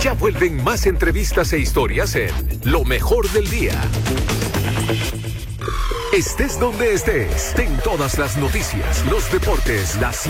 Ya vuelven más entrevistas e historias en Lo Mejor del Día. Estés donde estés, ten todas las noticias, los deportes, las